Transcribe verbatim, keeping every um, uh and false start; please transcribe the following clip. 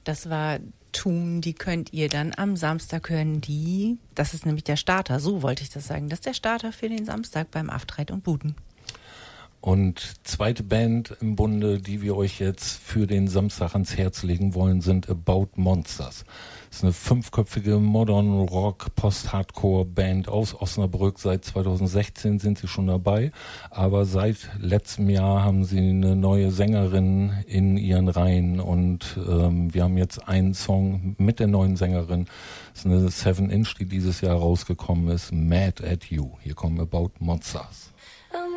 Das war Tun, die könnt ihr dann am Samstag hören. Die, das ist nämlich der Starter, so wollte ich das sagen. Das ist der Starter für den Samstag beim Aftreit und Buden. Und zweite Band im Bunde, die wir euch jetzt für den Samstag ans Herz legen wollen, sind About Monsters. Das ist eine fünfköpfige Modern Rock Post-Hardcore Band aus Osnabrück. Seit zweitausendsechzehn sind sie schon dabei, aber seit letztem Jahr haben sie eine neue Sängerin in ihren Reihen und ähm, wir haben jetzt einen Song mit der neuen Sängerin. Das ist eine Seven Inch, die dieses Jahr rausgekommen ist, Mad at You. Hier kommen About Monsters.